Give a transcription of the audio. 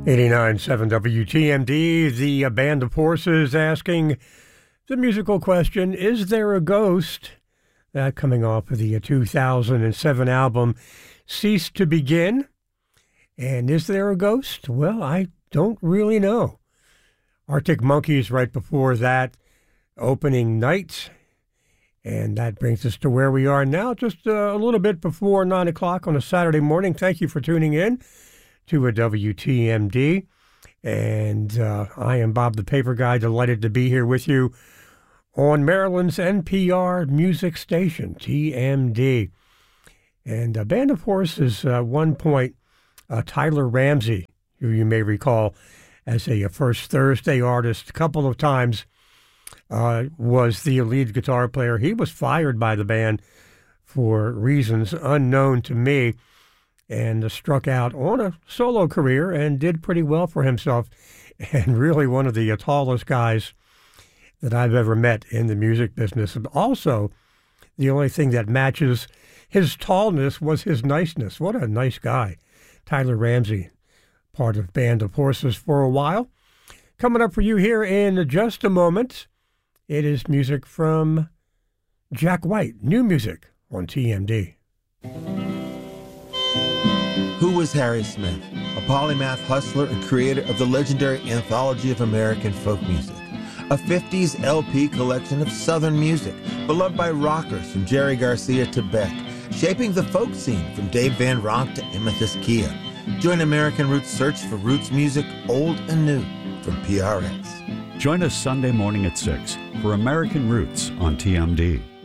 89.7 WTMD, the Band of Horses asking the musical question, is there a ghost? That coming off of the 2007 album, Cease to Begin. And is there a ghost? Well, I don't really know. Arctic Monkeys right before that, Opening Night. And that brings us to where we are now, just a little bit before 9 o'clock on a Saturday morning. Thank you for tuning in to a WTMD. And I am Bob the Paper Guy, delighted to be here with you on Maryland's NPR music station, TMD. And a Band of Horses, one point, Tyler Ramsey, who you may recall as a First Thursday artist a couple of times, was the lead guitar player. He was fired by the band for reasons unknown to me and struck out on a solo career and did pretty well for himself, and really one of the tallest guys that I've ever met in the music business. And also, the only thing that matches his tallness was his niceness. What a nice guy. Tyler Ramsey, part of Band of Horses for a while. Coming up for you here in just a moment, it is music from Jack White, new music on TMD. Who was Harry Smith? A polymath hustler and creator of the legendary Anthology of American Folk Music, a 50s LP collection of Southern music, beloved by rockers from Jerry Garcia to Beck, shaping the folk scene from Dave Van Ronk to Amethyst Kia. Join American Roots' search for roots music, old and new, from PRX. Join us Sunday morning at 6 for American Roots on TMD.